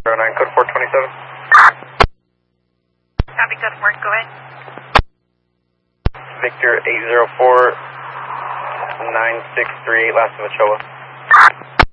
09, code 427. Copy, code 4, go ahead. Victor 804 9638, last of Ochoa.